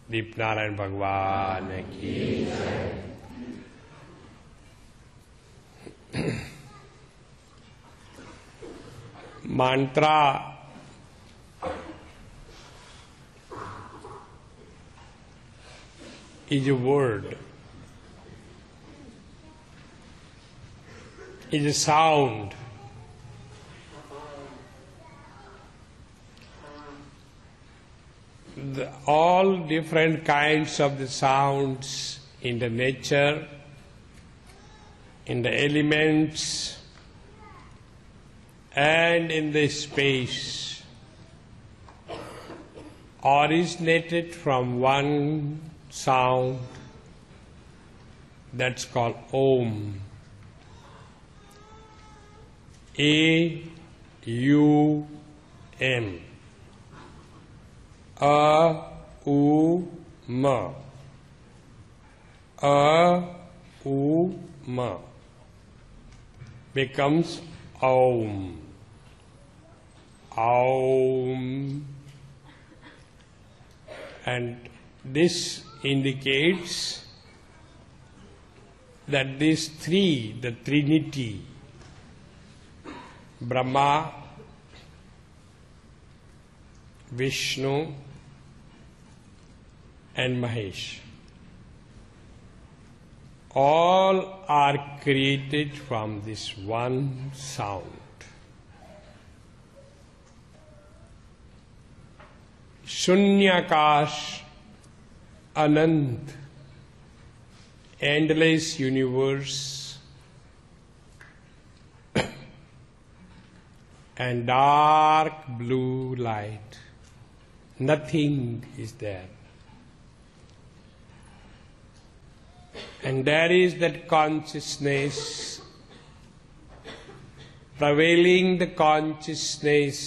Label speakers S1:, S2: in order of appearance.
S1: दीपनारायण भगवान की mantra is a word, is a sound. All different kinds of the sounds in the nature, in the elements, and in the space originated from one sound that's called Om. A-U-M. A-U-M. A-U-M becomes Om. Om. And this indicates that these three, the Trinity, Brahma, Vishnu, and Mahesh, all are created from this one sound. Shunyakash, Anant, endless universe, and dark blue light. Nothing is there. And there is that consciousness, prevailing the consciousness